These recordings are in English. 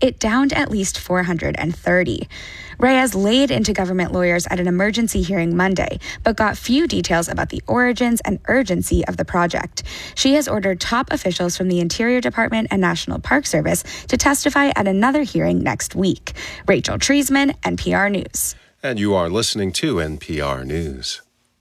it downed at least 430. Reyes laid into government lawyers at an emergency hearing Monday, but got few details about the origins and urgency of the project. She has ordered top officials from the Interior Department and National Park Service to testify at another hearing next week. Rachel Treisman, NPR News. And you are listening to NPR News.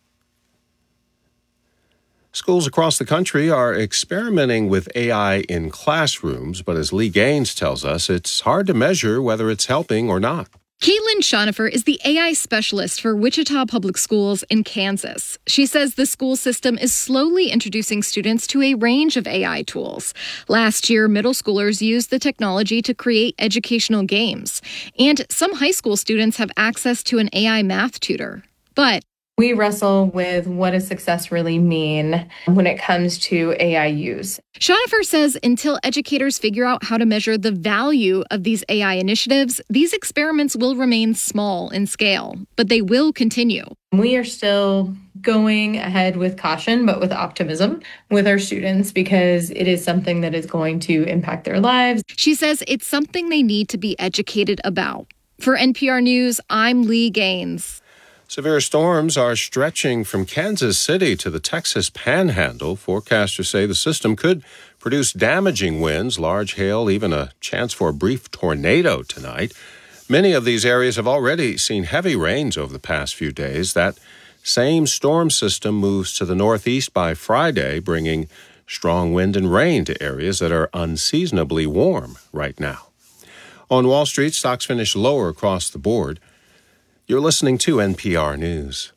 Schools across the country are experimenting with AI in classrooms, but as Lee Gaines tells us, it's hard to measure whether it's helping or not. Caitlin Schonifer is the AI specialist for Wichita Public Schools in Kansas. She says the school system is slowly introducing students to a range of AI tools. Last year, middle schoolers used the technology to create educational games, and some high school students have access to an AI math tutor. But we wrestle with what does success really mean when it comes to AI use. Schonifer says until educators figure out how to measure the value of these AI initiatives, these experiments will remain small in scale, but they will continue. We are still going ahead with caution, but with optimism with our students because it is something that is going to impact their lives. She says it's something they need to be educated about. For NPR News, I'm Lee Gaines. Severe storms are stretching from Kansas City to the Texas Panhandle. Forecasters say the system could produce damaging winds, large hail, even a chance for a brief tornado tonight. Many of these areas have already seen heavy rains over the past few days. That same storm system moves to the northeast by Friday, bringing strong wind and rain to areas that are unseasonably warm right now. On Wall Street, stocks finished lower across the board. You're listening to NPR News.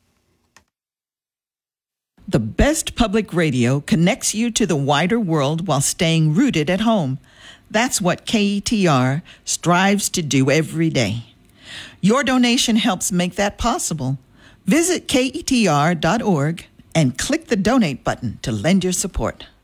The best public radio connects you to the wider world while staying rooted at home. That's what KETR strives to do every day. Your donation helps make that possible. Visit KETR.org and click the donate button to lend your support.